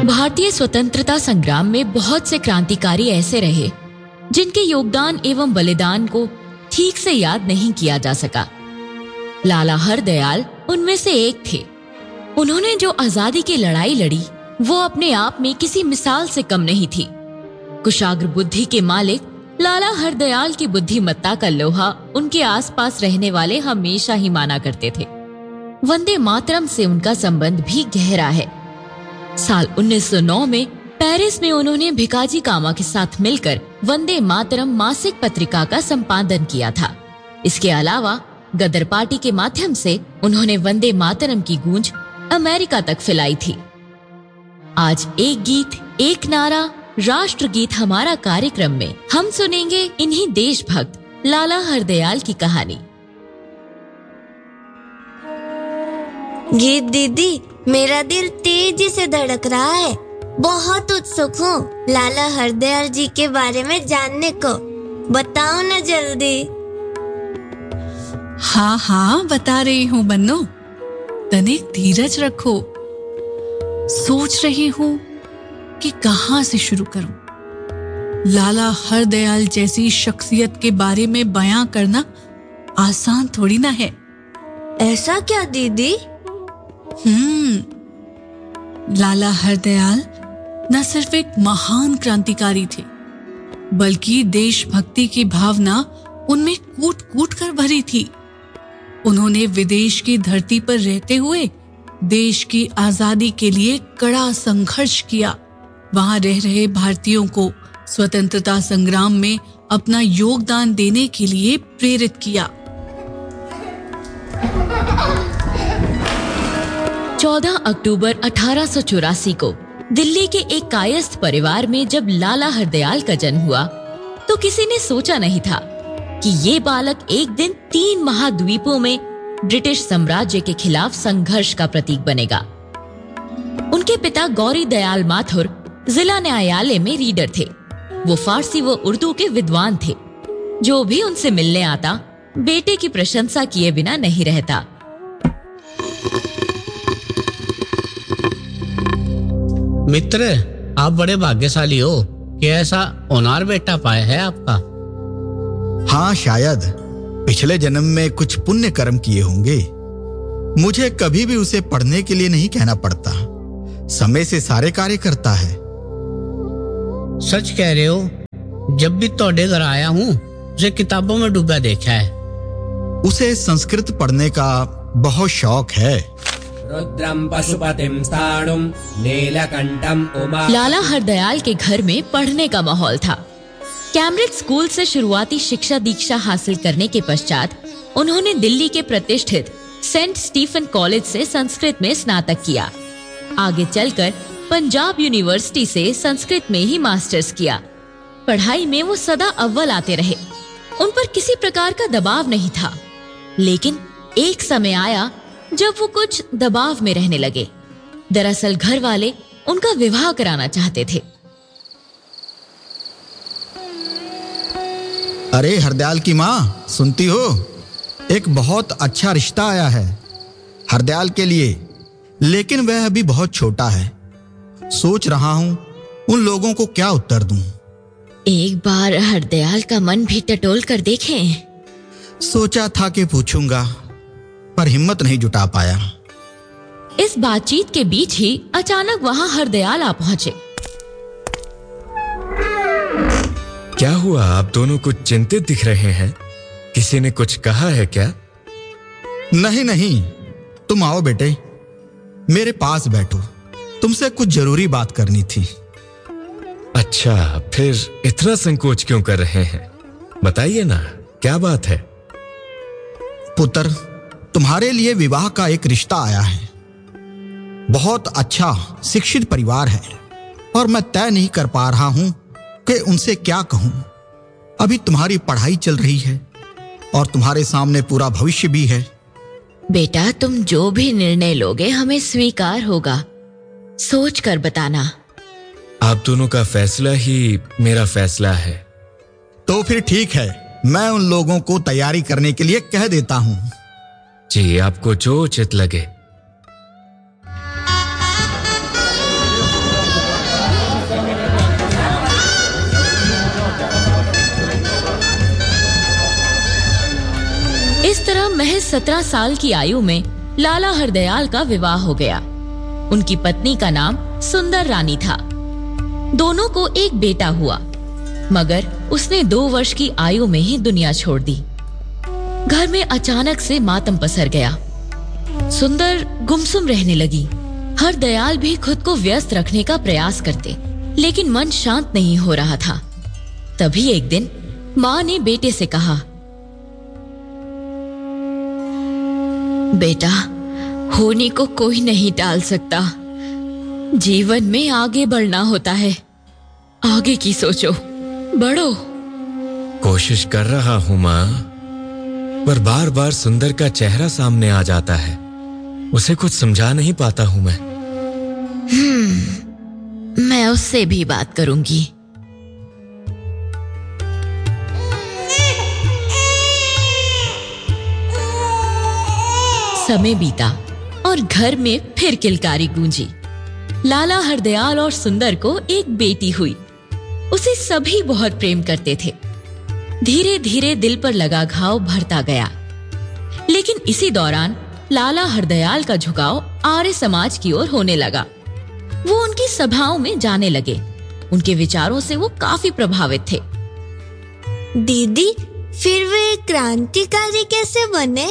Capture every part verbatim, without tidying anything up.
भारतीय स्वतंत्रता संग्राम में बहुत से क्रांतिकारी ऐसे रहे जिनके योगदान एवं बलिदान को ठीक से याद नहीं किया जा सका। लाला हरदयाल उनमें से एक थे। उन्होंने जो आजादी की लड़ाई लड़ी वो अपने आप में किसी मिसाल से कम नहीं थी। कुशाग्र बुद्धि के मालिक लाला हरदयाल की बुद्धिमत्ता का लोहा उनके आसपास रहने वाले हमेशा ही माना करते थे। वंदे मातरम से उनका संबंध भी गहरा है। साल उन्नीस सौ नौ में पेरिस में उन्होंने भिकाजी कामा के साथ मिलकर वंदे मातरम मासिक पत्रिका का संपादन किया था। इसके अलावा गदर पार्टी के माध्यम से उन्होंने वंदे मातरम की गूंज अमेरिका तक फैलाई थी। आज एक गीत एक नारा राष्ट्र गीत हमारा कार्यक्रम में हम सुनेंगे इन्हीं देशभक्त लाला हरदयाल की कहानी। गीत दीदी, मेरा दिल तेजी से धड़क रहा है। बहुत उत्सुक हूँ लाला हरदयाल जी के बारे में जानने को। बताओ ना जल्दी। हाँ हाँ बता रही हूँ बन्नो, तनिक धीरज रखो। सोच रही हूँ कि कहाँ से शुरू करूं। लाला हरदयाल जैसी शख्सियत के बारे में बयां करना आसान थोड़ी ना है। ऐसा क्या दीदी? हम्म लाला हरदयाल न सिर्फ एक महान क्रांतिकारी थे, बल्कि देशभक्ति की भावना उनमें कूट कूट कर भरी थी। उन्होंने विदेश की धरती पर रहते हुए देश की आजादी के लिए कड़ा संघर्ष किया। वहां रह रहे भारतीयों को स्वतंत्रता संग्राम में अपना योगदान देने के लिए प्रेरित किया। चौदह अक्टूबर अठारह सौ चौरासी को दिल्ली के एक कायस्थ परिवार में जब लाला हरदयाल का जन्म हुआ तो किसी ने सोचा नहीं था कि ये बालक एक दिन तीन महाद्वीपों में ब्रिटिश साम्राज्य के खिलाफ संघर्ष का प्रतीक बनेगा। उनके पिता गौरी दयाल माथुर जिला न्यायालय में रीडर थे। वो फारसी व उर्दू के विद्वान थे। जो भी उनसे मिलने आता बेटे की प्रशंसा किए बिना नहीं रहता। मित्र, आप बड़े भाग्यशाली हो कि ऐसा होनहार बेटा पाया है आपका। हाँ, शायद पिछले जन्म में कुछ पुण्य कर्म किए होंगे। मुझे कभी भी उसे पढ़ने के लिए नहीं कहना पड़ता। समय से सारे कार्य करता है। सच कह रहे हो। जब भी तोड़े घर आया हूँ उसे किताबों में डूबा देखा है। उसे संस्कृत पढ़ने का बहुत शौक है। रुद्रम पशुपतिम स्थाणुम नीलकंठम उमा। लाला हरदयाल के घर में पढ़ने का माहौल था। कैम्ब्रिज स्कूल से शुरुआती शिक्षा दीक्षा हासिल करने के पश्चात उन्होंने दिल्ली के प्रतिष्ठित सेंट स्टीफन कॉलेज से संस्कृत में स्नातक किया। आगे चलकर पंजाब यूनिवर्सिटी से संस्कृत में ही मास्टर्स किया। पढ़ाई में वो सदा अव्वल आते रहे। उन पर किसी प्रकार का दबाव नहीं था। लेकिन एक समय आया जब वो कुछ दबाव में रहने लगे। दरअसल घर वाले उनका विवाह कराना चाहते थे। अरे हरदयाल की माँ, सुनती हो? एक बहुत अच्छा रिश्ता आया है हरदयाल के लिए, लेकिन वह अभी बहुत छोटा है। सोच रहा हूँ उन लोगों को क्या उत्तर दूं। एक बार हरदयाल का मन भी टटोल कर देखें। सोचा था कि पूछूंगा, पर हिम्मत नहीं जुटा पाया। इस बातचीत के बीच ही अचानक वहां हरदयाल आ पहुंचे। क्या हुआ? आप दोनों कुछ चिंतित दिख रहे हैं। किसी ने कुछ कहा है क्या? नहीं नहीं, तुम आओ बेटे, मेरे पास बैठो। तुमसे कुछ जरूरी बात करनी थी। अच्छा, फिर इतना संकोच क्यों कर रहे हैं? बताइए ना, क्या बात है? पुत्र, तुम्हारे लिए विवाह का एक रिश्ता आया है। बहुत अच्छा शिक्षित परिवार है और मैं तय नहीं कर पा रहा हूं कि उनसे क्या कहूं। अभी तुम्हारी पढ़ाई चल रही है और तुम्हारे सामने पूरा भविष्य भी है। बेटा, तुम जो भी निर्णय लोगे हमें स्वीकार होगा। सोच कर बताना। आप दोनों का फैसला ही मेरा फैसला है। तो फिर ठीक है, मैं उन लोगों को तैयारी करने के लिए कह देता हूं। जी, आपको जो उचित लगे। महज सत्रह साल की आयु में लाला हरदयाल का विवाह हो गया। उनकी पत्नी का नाम सुंदर रानी था। दोनों को एक बेटा हुआ, मगर उसने दो वर्ष की आयु में ही दुनिया छोड़ दी। घर में अचानक से मातम पसर गया। सुंदर गुमसुम रहने लगी। हरदयाल भी खुद को व्यस्त रखने का प्रयास करते, लेकिन मन शांत नहीं हो रहा था। तभी एक दिन माँ ने बेटे से कहा, बेटा, होने को कोई नहीं टाल सकता। जीवन में आगे बढ़ना होता है। आगे की सोचो, बढ़ो। कोशिश कर रहा हूं माँ, पर बार बार सुंदर का चेहरा सामने आ जाता है। उसे कुछ समझा नहीं पाता हूं मैं। हम्म, मैं उससे भी बात करूंगी। समय बीता और घर में फिर किलकारी गूंजी। लाला हरदयाल और सुंदर को एक बेटी हुई। उसे सभी बहुत प्रेम करते थे। धीरे धीरे दिल पर लगा घाव भरता गया। लेकिन इसी दौरान लाला हरदयाल का झुकाव आर्य समाज की ओर होने लगा। वो उनकी सभाओं में जाने लगे। उनके विचारों से वो काफी प्रभावित थे। दीदी, फिर वे क्रांतिकारी कैसे बने?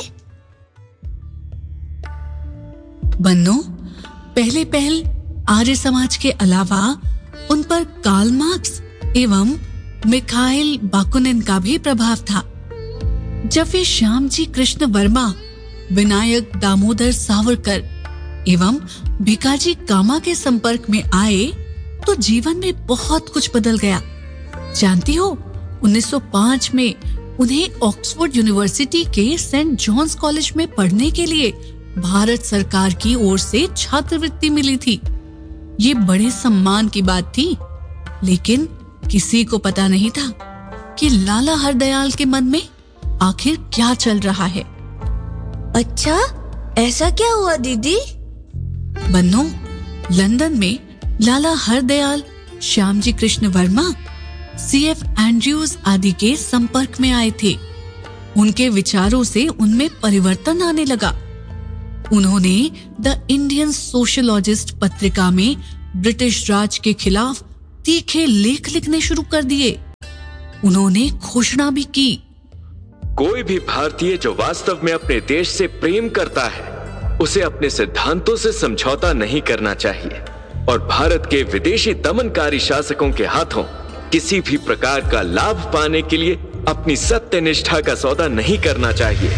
बन्नो, पहले पहल आर्य समाज के अलावा उन पर कार्ल मार्क्स एवं मिखाइल बाकुनिन का भी प्रभाव था। जब वे श्यामजी कृष्ण वर्मा, विनायक दामोदर सावरकर एवं भिकाजी कामा के संपर्क में आए तो जीवन में बहुत कुछ बदल गया। जानती हो, उन्नीस सौ पाँच में उन्हें ऑक्सफोर्ड यूनिवर्सिटी के सेंट जॉन्स कॉलेज में पढ़ने के लिए भारत सरकार की ओर से छात्रवृत्ति मिली थी। ये बड़े सम्मान की बात थी, लेकिन किसी को पता नहीं था कि लाला हरदयाल के मन में आखिर क्या चल रहा है। अच्छा, ऐसा क्या हुआ दीदी? बन्नो, लंदन में लाला Hardayal Shyamji Krishna Verma, C F Andrews आदि के संपर्क में आए थे। उनके विचारों से उनमें परिवर्तन आने लगा। उन्होंने द इंडियन सोशलॉजिस्ट पत्रिका में ब्रिटिश राज के खिलाफ तीखे लेख लिखने शुरू कर दिए। उन्होंने घोषणा भी की, कोई भी भारतीय जो वास्तव में अपने देश से प्रेम करता है, उसे अपने सिद्धांतों से समझौता नहीं करना चाहिए और भारत के विदेशी दमनकारी शासकों के हाथों किसी भी प्रकार का लाभ पाने के लिए अपनी सत्यनिष्ठा का सौदा नहीं करना चाहिए।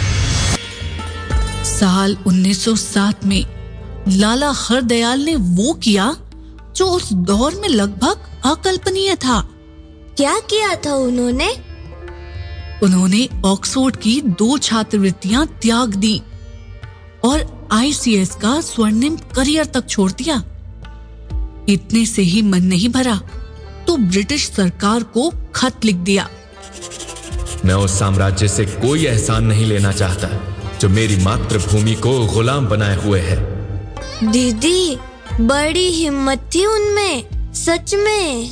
साल उन्नीस सौ सात में लाला हरदयाल ने वो किया जो उस दौर में लगभग अकल्पनीय था। क्या किया था उन्होंने? उन्होंने ऑक्सफोर्ड की दो छात्रवृत्तियां त्याग दी और आई सी एस का स्वर्णिम करियर तक छोड़ दिया। इतने से ही मन नहीं भरा तो ब्रिटिश सरकार को खत लिख दिया, मैं उस साम्राज्य से कोई एहसान नहीं लेना चाहता जो मेरी मातृभूमि को गुलाम बनाए हुए है। दीदी, बड़ी हिम्मत थी उनमें, सच में।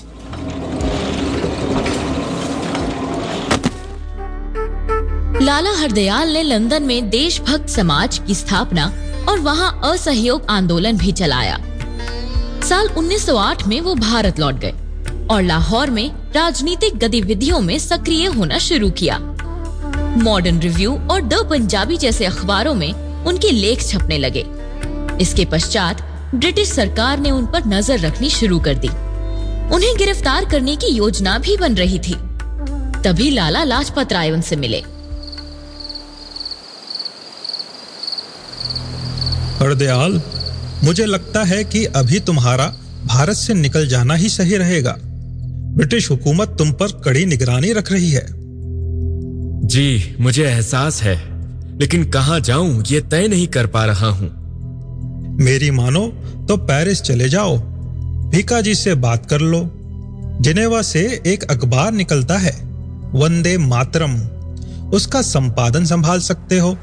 लाला हरदयाल ने लंदन में देशभक्त समाज की स्थापना और वहां असहयोग आंदोलन भी चलाया। साल उन्नीस सौ आठ में वो भारत लौट गए और लाहौर में राजनीतिक गतिविधियों में सक्रिय होना शुरू किया। मॉडर्न रिव्यू और द पंजाबी जैसे अखबारों में उनके लेख छपने लगे। इसके पश्चात ब्रिटिश सरकार ने उन पर नजर रखनी शुरू कर दी। उन्हें गिरफ्तार करने की योजना भी बन रही थी। तभी लाला लाजपत राय उनसे मिले। हरदयाल, मुझे लगता है कि अभी तुम्हारा भारत से निकल जाना ही सही रहेगा। ब्रिटिश हुकूमत तुम पर कड़ी निगरानी रख रही है। जी, मुझे एहसास है, लेकिन कहां जाऊं ये तय नहीं कर पा रहा हूं। मेरी मानो तो पेरिस चले जाओ, भिकाजी से बात कर लो। जिनेवा से एक अखबार निकलता है, वंदे मातरम, उसका संपादन संभाल सकते हो।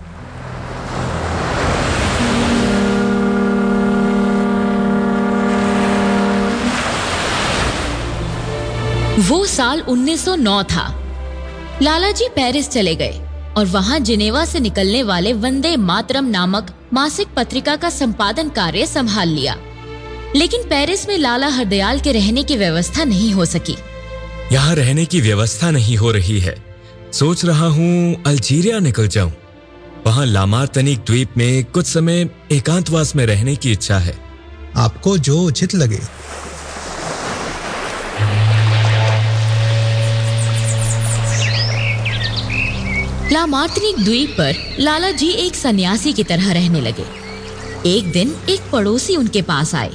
वो साल उन्नीस सौ नौ था। लाला जी पेरिस चले गए और वहां जिनेवा से निकलने वाले वंदे मातरम नामक मासिक पत्रिका का संपादन कार्य संभाल लिया। लेकिन पेरिस में लाला हरदयाल के रहने की व्यवस्था नहीं हो सकी। यहाँ रहने की व्यवस्था नहीं हो रही है। सोच रहा हूँ अल्जीरिया निकल जाऊं। वहां लामार्तनिक द्वीप में कुछ समय एकांतवास में रहने की इच्छा है। आपको जो उचित लगे। लामार्तनिक द्वीप पर लाला जी एक सन्यासी की तरह रहने लगे। एक दिन एक पड़ोसी उनके पास आए।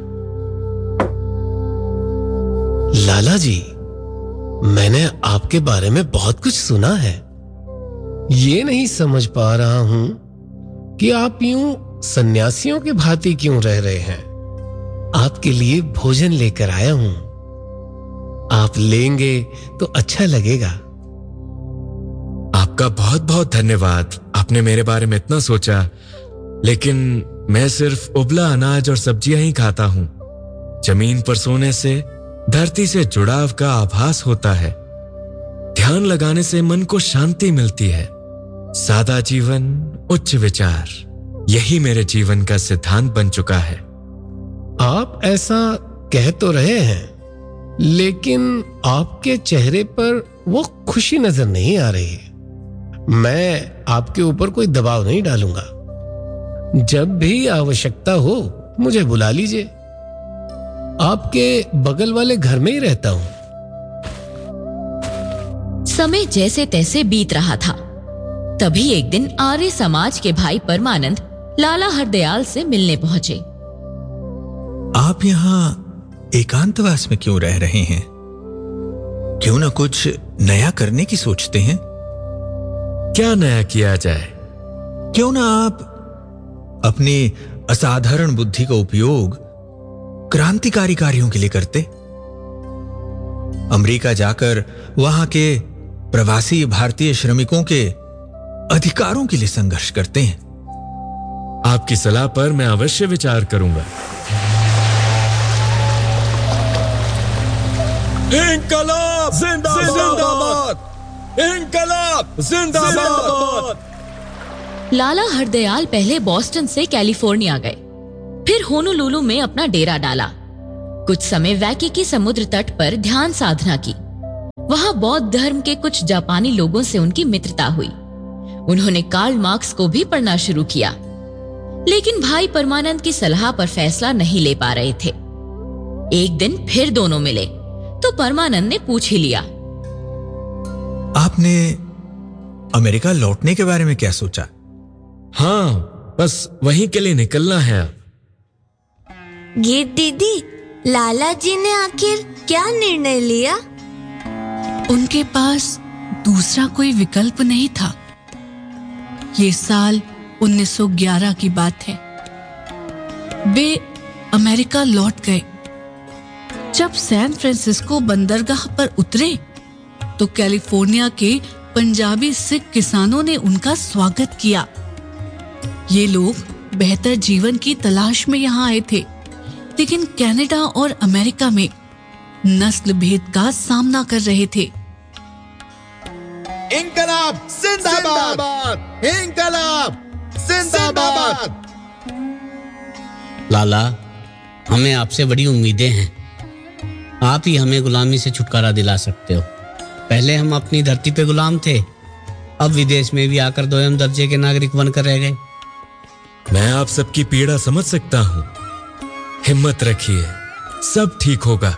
लाला जी, मैंने आपके बारे में बहुत कुछ सुना है। ये नहीं समझ पा रहा हूं कि आप यूं सन्यासियों की भांति क्यों रह रहे हैं। आपके लिए भोजन लेकर आया हूं। आप लेंगे तो अच्छा लगेगा। आपका बहुत बहुत धन्यवाद। आपने मेरे बारे में इतना सोचा, लेकिन मैं सिर्फ उबला अनाज और सब्जियां ही खाता हूं। जमीन पर सोने से धरती से जुड़ाव का आभास होता है। ध्यान लगाने से मन को शांति मिलती है। सादा जीवन, उच्च विचार, यही मेरे जीवन का सिद्धांत बन चुका है। आप ऐसा कह तो रहे हैं, लेकिन आपके चेहरे पर वो खुशी नजर नहीं आ रही। मैं आपके ऊपर कोई दबाव नहीं डालूंगा। जब भी आवश्यकता हो मुझे बुला लीजिए। आपके बगल वाले घर में ही रहता हूं। समय जैसे तैसे बीत रहा था। तभी एक दिन आर्य समाज के भाई परमानंद लाला हरदयाल से मिलने पहुंचे। आप यहाँ एकांतवास में क्यों रह रहे हैं? क्यों ना कुछ नया करने की सोचते हैं? क्या नया किया जाए? क्यों ना आप अपनी असाधारण बुद्धि का उपयोग क्रांतिकारी कार्यों के लिए करते? अमेरिका जाकर वहां के प्रवासी भारतीय श्रमिकों के अधिकारों के लिए संघर्ष करते हैं। आपकी सलाह पर मैं अवश्य विचार करूंगा। इंकलाब जिंदाबाद! इंकलाब जिंदाबाद! लाला हरदयाल पहले बॉस्टन से कैलिफोर्निया गए, फिर होनोलुलु में अपना डेरा डाला। कुछ समय वैकिकी समुद्र तट पर ध्यान साधना की। वहां बौद्ध धर्म के कुछ जापानी लोगों से उनकी मित्रता हुई। उन्होंने कार्ल मार्क्स को भी पढ़ना शुरू किया, लेकिन भाई परमानंद की सलाह पर फैसला नहीं ले पा रहे थे। एक दिन फिर दोनों मिले तो परमानंद ने पूछ ही लिया, आपने अमेरिका लौटने के बारे में क्या सोचा? हाँ, बस वहीं के लिए निकलना है। गीत दीदी, लाला जी ने आखिर क्या निर्णय लिया? उनके पास दूसरा कोई विकल्प नहीं था। ये साल उन्नीस सौ ग्यारह की बात है। वे अमेरिका लौट गए। जब सैन फ्रांसिस्को बंदरगाह पर उतरे तो कैलिफोर्निया के पंजाबी सिख किसानों ने उनका स्वागत किया। ये लोग बेहतर जीवन की तलाश में यहाँ आए थे, लेकिन कनाडा और अमेरिका में नस्ल भेद का सामना कर रहे थे। इंकलाब जिंदाबाद! इंकलाब जिंदाबाद! लाला, हमें आपसे बड़ी उम्मीदें हैं। आप ही हमें गुलामी से छुटकारा दिला सकते हो। पहले हम अपनी धरती पे गुलाम थे, अब विदेश में भी आकर दोयम दर्जे के नागरिक बनकर रह गए। मैं आप सबकी पीड़ा समझ सकता हूँ। हिम्मत रखिए, सब ठीक होगा।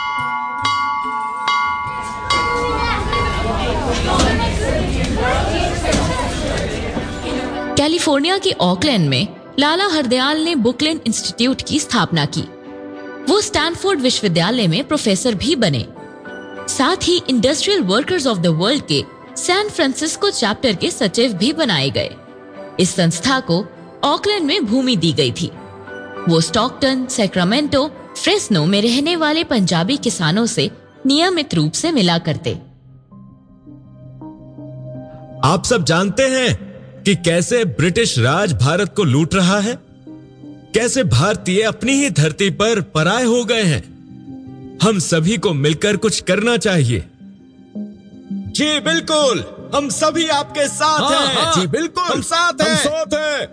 कैलिफोर्निया के ऑकलैंड में लाला हरदयाल ने बुकलिन इंस्टीट्यूट की स्थापना की। वो स्टैनफोर्ड विश्वविद्यालय में प्रोफेसर भी बने। साथ ही industrial workers of the world के सैन फ्रांसिस्को चैप्टर के सचिव भी बनाए गए। इस संस्था को ऑकलैंड में भूमि दी गई थी। वो स्टॉकटन, सैक्रामेंटो, फ्रेस्नो में रहने वाले पंजाबी किसानों से नियमित रूप से मिला करते। आप सब जानते हैं कि कैसे ब्रिटिश राज भारत को लूट रहा है, कैसे भारतीय अपनी ही धरती पर पराये हो गए हैं। हम सभी को मिलकर कुछ करना चाहिए। जी बिल्कुल, हम सभी आपके साथ हाँ, हैं। हाँ, जी बिल्कुल, हम साथ हम हैं। साथ हैं।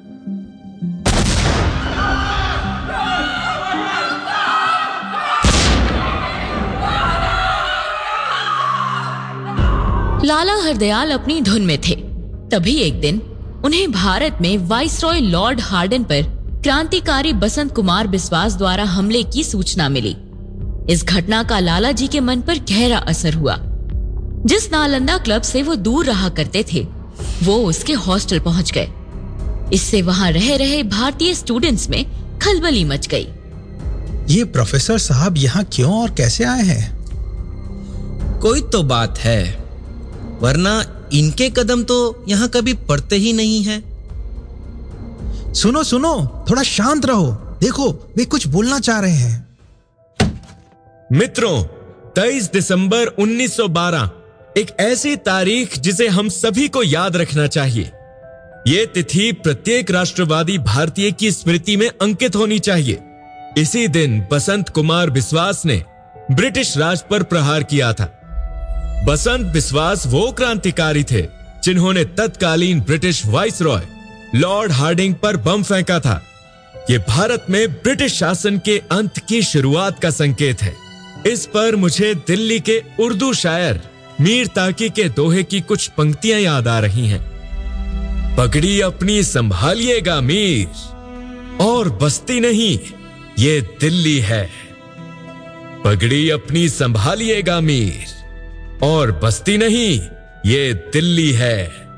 लाला हरदयाल अपनी धुन में थे। तभी एक दिन उन्हें भारत में वाइसरॉय लॉर्ड हार्डिन पर क्रांतिकारी बसंत कुमार बिस्वास द्वारा हमले की सूचना मिली। इस घटना का लाला जी के मन पर गहरा असर हुआ। जिस नालंदा क्लब से वो दूर रहा करते थे, वो उसके हॉस्टल पहुंच गए। इससे वहां रह रहे भारतीय स्टूडेंट्स में खलबली मच गई। ये प्रोफेसर साहब यहाँ क्यों और कैसे आए हैं? कोई तो बात है, वरना इनके कदम तो यहाँ कभी पड़ते ही नहीं हैं। सुनो सुनो, थोड़ा शांत रहो। देखो, वे कुछ बोलना चाह रहे हैं। मित्रों, तेईस दिसंबर उन्नीस सौ बारह एक ऐसी तारीख जिसे हम सभी को याद रखना चाहिए। ये तिथि प्रत्येक राष्ट्रवादी भारतीय की स्मृति में अंकित होनी चाहिए। इसी दिन बसंत कुमार बिस्वास ने ब्रिटिश राज पर प्रहार किया था। बसंत बिस्वास वो क्रांतिकारी थे जिन्होंने तत्कालीन ब्रिटिश वाइसरॉय लॉर्ड हार्डिंग पर बम फेंका था। ये भारत में ब्रिटिश शासन के अंत की शुरुआत का संकेत है। इस पर मुझे दिल्ली के उर्दू शायर मीर ताकी के दोहे की कुछ पंक्तियां याद आ रही हैं। पगड़ी अपनी संभालिएगा मीर, और बस्ती नहीं ये दिल्ली है। पगड़ी अपनी संभालिएगा मीर, और बस्ती नहीं ये दिल्ली है।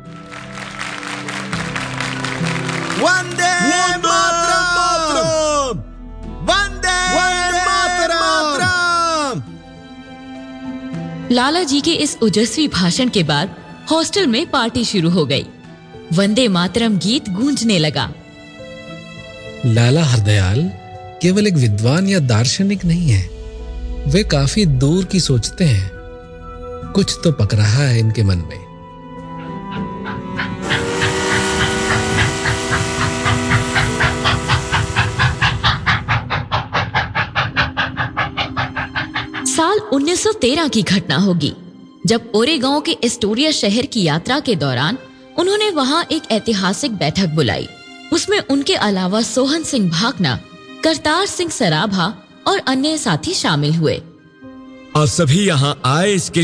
वंदे मातरम! वंदे मातरम! लाला जी के इस ओजस्वी भाषण के बाद हॉस्टल में पार्टी शुरू हो गई। वंदे मातरम गीत गूंजने लगा। लाला हरदयाल केवल एक विद्वान या दार्शनिक नहीं है, वे काफी दूर की सोचते हैं। कुछ तो पक रहा है इनके मन में। साल उन्नीस सौ तेरह की घटना होगी, जब ओरेगांव के एस्टोरिया शहर की यात्रा के दौरान उन्होंने वहां एक ऐतिहासिक बैठक बुलाई। उसमें उनके अलावा सोहन सिंह भाकना, करतार सिंह सराभा और अन्य साथी शामिल हुए। आप सभी यहाँ आए इसके